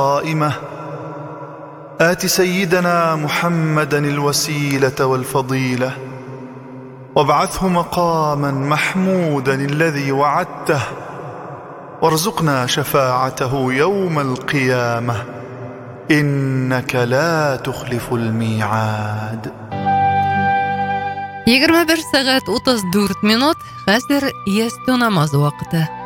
قائمة آت سيدنا محمدا الوسيلة والفضيلة وابعثه مقاما محمودا الذي وعدته وارزقنا شفاعته يوم القيامة إنك لا تخلف الميعاد. 21 saat 34 minut. Hozir yatsi namaz vaqti.